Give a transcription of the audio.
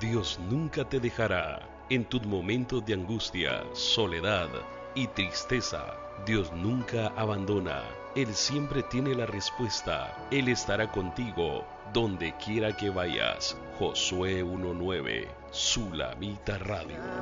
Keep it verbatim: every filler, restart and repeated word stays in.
Dios nunca te dejará. En tus momentos de angustia, soledad y tristeza, Dios nunca abandona. Él siempre tiene la respuesta. Él estará contigo donde quiera que vayas. Josué uno nueve, Sulamita Radio.